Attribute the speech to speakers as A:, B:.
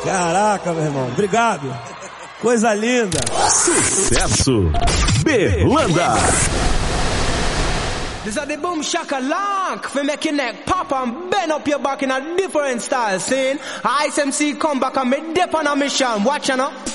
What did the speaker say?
A: Caraca, meu irmão. Obrigado. Coisa linda.
B: Sucesso. Berlanda.
C: This is the boom shakalak for make your neck pop and bend up your back in a different style. Saying, ISMC come back and me dip on a mission. Watch you know.